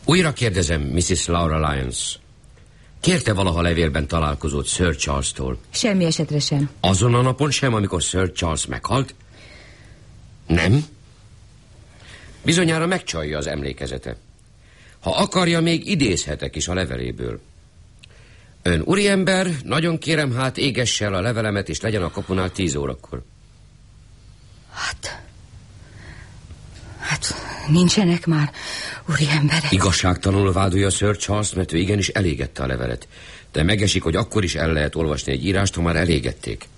Újra kérdezem, Mrs. Laura Lyons. Kérte valaha levélben találkozót Sir Charles-tól? Semmi esetre sem. Azon a napon sem, amikor Sir Charles meghalt? Nem? Bizonyára megcsalja az emlékezete. Ha akarja, még idézhetek is a leveléből. Ön úriember, nagyon kérem, hát égesse el a levelemet, és legyen a kapunál 10 órakor. Hát nincsenek már úriemberek. Igazságtalanul vádolja Sir Charles, mert ő igenis elégette a levelet. De megesik, hogy akkor is el lehet olvasni egy írást, ha már elégették.